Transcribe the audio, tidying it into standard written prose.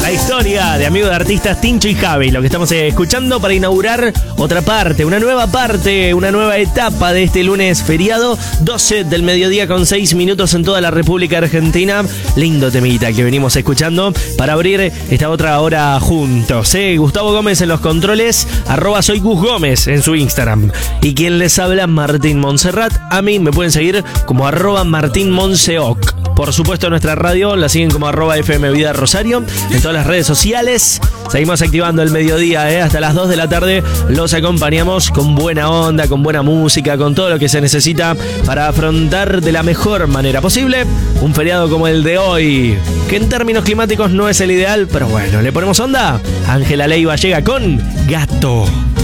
La historia de Amigos de Artistas, Tincho y Javi, lo que estamos escuchando para inaugurar otra parte, una nueva etapa de este lunes feriado, 12 del mediodía con 6 minutos en toda la República Argentina. Lindo temita que venimos escuchando para abrir esta otra hora juntos. Gustavo Gómez en los controles, @soy Gus Gómez en su Instagram. Y quien les habla, Martín Montserrat. A mí me pueden seguir como @MartínMonseoc. Por supuesto, nuestra radio la siguen como @FM Vida Rosario en todas las redes sociales. Seguimos activando el mediodía, hasta las 2 de la tarde. Los acompañamos con buena onda, con buena música, con todo lo que se necesita para afrontar de la mejor manera posible un feriado como el de hoy, que en términos climáticos no es el ideal, pero bueno, ¿le ponemos onda? Ángela Leiva llega con Gato.